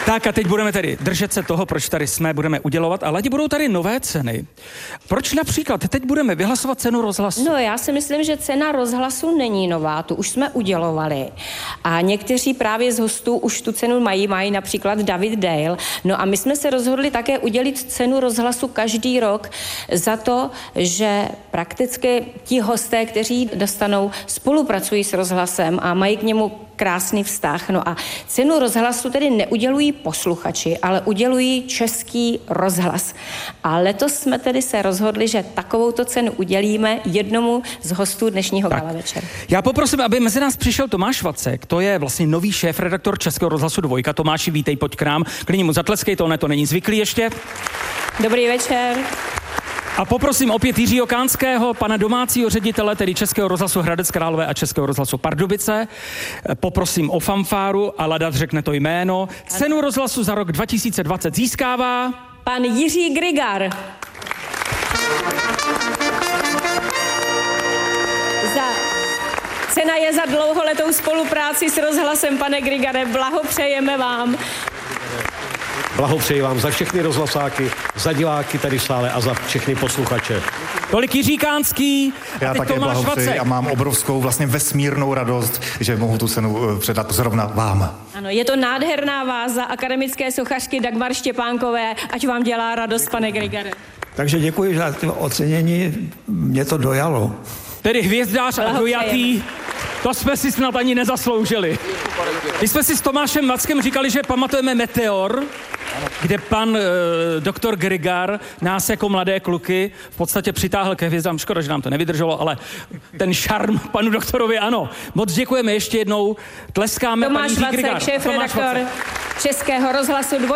Tak a teď budeme tedy držet se toho, proč tady jsme, budeme udělovat, ale budou tady nové ceny. Proč například teď budeme vyhlasovat cenu rozhlasu? No já si myslím, že cena rozhlasu není nová, tu už jsme udělovali. A někteří právě z hostů už tu cenu mají například David Dale. No a my jsme se rozhodli také udělit cenu rozhlasu každý rok za to, že prakticky ti hosté, kteří dostanou, spolupracují s rozhlasem a mají k němu krásný vztah. No a cenu rozhlasu tedy neudělují posluchači, ale udělují Český rozhlas. A letos jsme tedy se rozhodli, že takovouto cenu udělíme jednomu z hostů dnešního gala večer. Já poprosím, aby mezi nás přišel Tomáš Vacek, to je vlastně nový šéfredaktor Českého rozhlasu 2. Tomáši, vítej, pojď k nám. Klidně mu zatleskej, to není zvyklý ještě. Dobrý večer. A poprosím opět Jiřího Kánského, pana domácího ředitele, tedy Českého rozhlasu Hradec Králové a Českého rozhlasu Pardubice. Poprosím o fanfáru a Lada řekne to jméno. Cenu rozhlasu za rok 2020 získává pan Jiří Grigar. Cena je za dlouholetou spolupráci s rozhlasem, pane Grigare, blahopřejeme vám. Blahopřeji vám za všechny rozhlasáky, za diváky tady v sále a za všechny posluchače. Tolik Jiří Kánský. Já také blahopřeji a mám obrovskou vlastně vesmírnou radost, že mohu tu cenu předat zrovna vám. Ano, je to nádherná váza akademické sochařky Dagmar Štěpánkové, ať vám dělá radost, pane Grigare. Takže děkuji za to ocenění, mě to dojalo. Tedy hvězdář a dojatý, to jsme si snad ani nezasloužili. My jsme si s Tomášem Vackem říkali, že pamatujeme Meteor, kde pan doktor Grigar nás jako mladé kluky v podstatě přitáhl ke hvězdám. Škoda, že nám to nevydrželo, ale ten šarm panu doktorovi ano. Moc děkujeme ještě jednou, tleskáme. Tomáš Vacek, šéfredaktor Českého rozhlasu 2.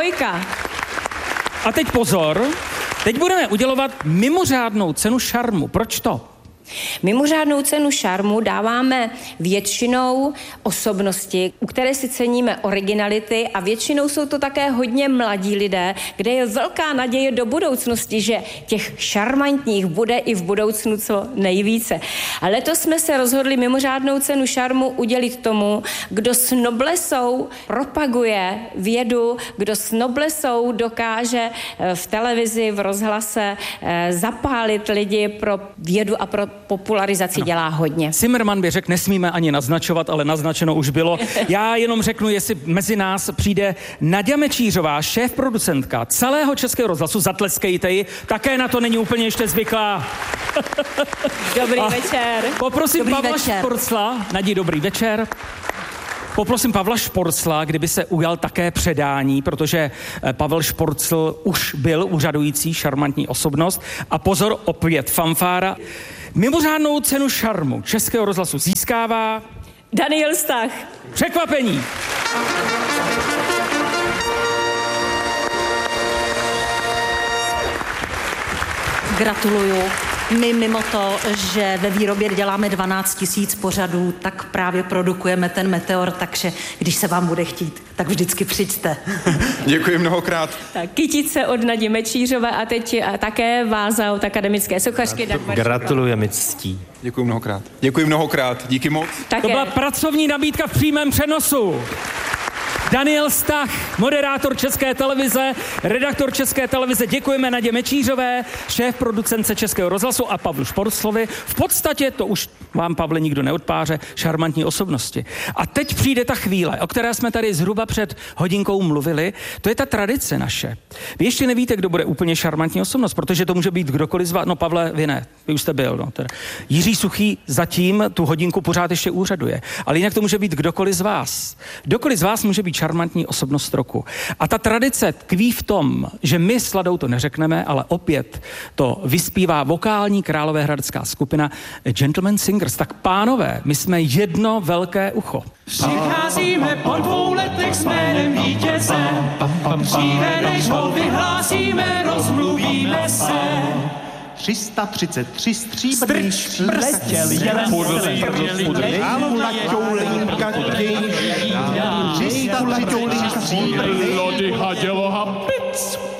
A teď pozor, teď budeme udělovat mimořádnou cenu šarmu. Proč to? Mimořádnou cenu šarmu dáváme většinou osobnosti, u které si ceníme originality a většinou jsou to také hodně mladí lidé, kde je velká naděje do budoucnosti, že těch šarmantních bude i v budoucnu co nejvíce. A letos jsme se rozhodli mimořádnou cenu šarmu udělit tomu, kdo s noblesou propaguje vědu, kdo s noblesou dokáže v televizi, v rozhlase zapálit lidi pro vědu a pro popularizaci dělá hodně. Zimmerman by řekl, nesmíme ani naznačovat, ale naznačeno už bylo. Já jenom řeknu, jestli mezi nás přijde Naďa Mečířová, šéfproducentka celého Českého rozhlasu, zatleskejte ji, také na to není úplně ještě zvyklá. Dobrý večer. Poprosím Pavla Šporcla, Nadi, dobrý večer. Poprosím Pavla Šporcla, kdyby se ujal také předání, protože Pavel Šporcl už byl úřadující šarmantní osobnost. A pozor, opět fanfára. Mimořádnou cenu šarmu Českého rozhlasu získává Daniel Stach. Překvapení. Gratuluju. My mimo to, že ve výrobě děláme 12 000 pořadů, tak právě produkujeme ten Meteor, takže když se vám bude chtít, tak vždycky přijďte. Děkuji mnohokrát. Tak kytice od Nadi Mečířové a teď také váza od akademické sochařky Dagmar. Gratulujeme, ctí. Děkuji mnohokrát. Děkuji mnohokrát. Díky moc. Také. To byla pracovní nabídka v přímém přenosu. Daniel Stach, moderátor České televize, redaktor České televize, děkujeme Nadě Mečířové, šéf producence Českého rozhlasu a Pavlu Šporclovi. V podstatě to už vám, Pavle, nikdo neodpáře, šarmantní osobnosti. A teď přijde ta chvíle, o které jsme tady zhruba před hodinkou mluvili, to je ta tradice naše. Vy ještě nevíte, kdo bude úplně šarmantní osobnost, protože to může být kdokoliv z vás. No Pavle, vy ne, vy už jste byl. No, teda. Jiří Suchý zatím tu hodinku pořád ještě úřaduje, ale jinak to může být kdokoliv z vás. Kdokoliv z vás může být šarmantní osobnost roku. A ta tradice tkví v tom, že my s Ladou to neřekneme, ale opět to vyspívá vokální královéhradecká skupina Gentleman Singers. Tak pánové, my jsme jedno velké ucho. Přicházíme po 2 letech s jménem vítěze, dříve než ho vyhlásíme, rozmluvíme se. 333 stříbrných letěl jelen pudlej, kulaťoulinka těžší, 333 stříbrných lody hadělo hapic.